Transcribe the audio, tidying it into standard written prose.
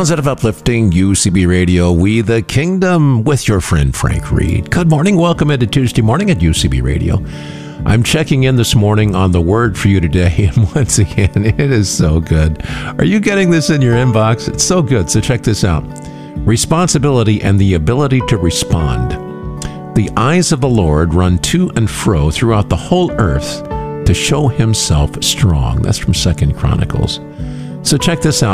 Positive, uplifting UCB Radio, We the Kingdom, with your friend Frank Reed. Good morning. Welcome into Tuesday morning at UCB Radio. I'm checking in this morning on the word for you today, and once again, it is so good. Are you getting this in your inbox? It's so good, so check this out. Responsibility and the ability to respond. The eyes of the Lord run to and fro throughout the whole earth to show himself strong. That's from 2 Chronicles. So check this out.